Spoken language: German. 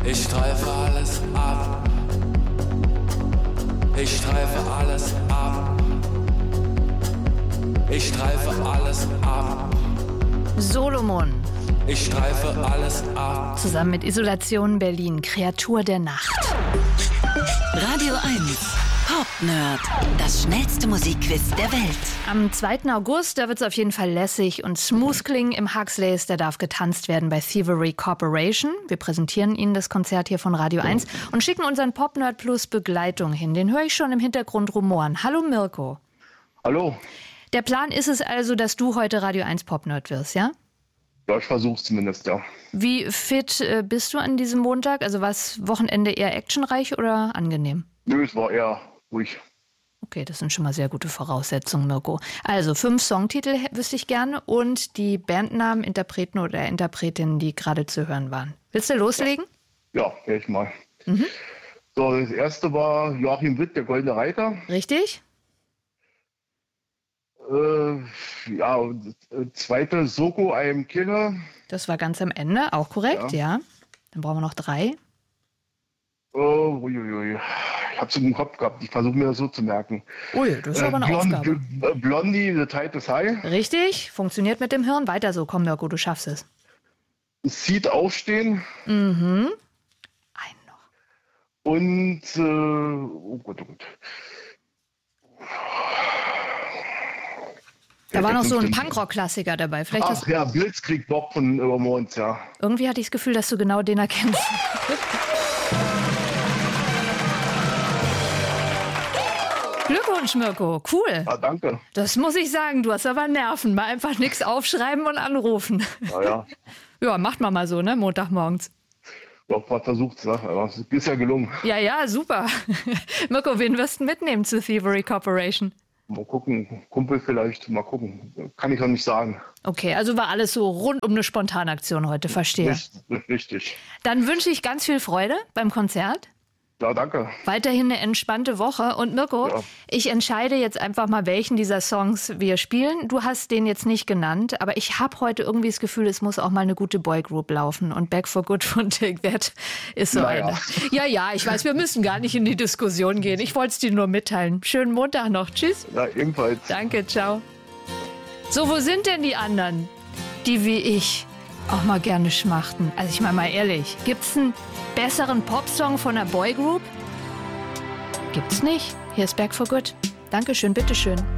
Ich streife alles ab. Ich streife alles ab. Ich streife alles ab. Solomon. Ich streife alles ab. Zusammen mit Isolation Berlin, Kreatur der Nacht. Radio 1, Pop-Nerd, das schnellste Musikquiz der Welt. Am 2. August, da wird es auf jeden Fall lässig und smooth klingen im Huxleys. Da darf getanzt werden bei Thievery Corporation. Wir präsentieren Ihnen das Konzert hier von Radio 1 und schicken unseren Pop-Nerd Plus Begleitung hin. Den höre ich schon im Hintergrund rumoren. Hallo Mirko. Hallo. Der Plan ist es also, dass du heute Radio 1 Pop-Nerd wirst, ja? Ja, ich versuch's zumindest, ja. Wie fit bist du an diesem Montag? Also war das Wochenende eher actionreich oder angenehm? Nö, es war eher ruhig. Okay, das sind schon mal sehr gute Voraussetzungen, Mirko. Also 5 Songtitel wüsste ich gerne und die Bandnamen, Interpreten oder Interpretinnen, die gerade zu hören waren. Willst du loslegen? Ja, ich mal. So, das erste war Joachim Witt, der Goldene Reiter. Richtig? Zweite Soko, I Am Killer. Das war ganz am Ende, auch korrekt, ja. Dann brauchen wir noch 3. Uiuiui. Ich hab's im Kopf gehabt. Ich versuche mir das so zu merken. Ui, das ist aber eine Aufgabe. Blondie, The Tide is High. Richtig, funktioniert mit dem Hirn. Weiter so, komm Mirko, du schaffst es. Seed Aufstehen. Einen noch. Und, oh Gott. Da war noch so ein Punkrock-Klassiker dabei. Vielleicht ja, Blitzkrieg Bob von Übermorgens, ja. Irgendwie hatte ich das Gefühl, dass du genau den erkennst. Glückwunsch, Mirko. Cool. Ja, danke. Das muss ich sagen. Du hast aber Nerven. Mal einfach nichts aufschreiben und anrufen. Ja. Ja, macht man mal so, ne? Montagmorgens. Ja, versucht's, ne? Aber es ist ja gelungen. Ja, super. Mirko, wen wirst du mitnehmen zu Thievery Corporation? Mal gucken, Kumpel vielleicht, mal gucken. Kann ich noch nicht sagen. Okay, also war alles so rund um eine Spontanaktion heute, verstehe. Richtig. Dann wünsche ich ganz viel Freude beim Konzert. Ja, danke. Weiterhin eine entspannte Woche. Und Mirko, Ich entscheide jetzt einfach mal, welchen dieser Songs wir spielen. Du hast den jetzt nicht genannt, aber ich habe heute irgendwie das Gefühl, es muss auch mal eine gute Boygroup laufen. Und Back for Good von Take That ist so eine. Ja, ich weiß, wir müssen gar nicht in die Diskussion gehen. Ich wollte es dir nur mitteilen. Schönen Montag noch. Tschüss. Ja, ebenfalls. Danke, ciao. So, wo sind denn die anderen, die wie ich auch mal gerne schmachten? Also ich meine mal ehrlich, gibt's einen besseren Popsong von einer Boygroup? Gibt's nicht. Hier ist Back for Good. Dankeschön, bitteschön.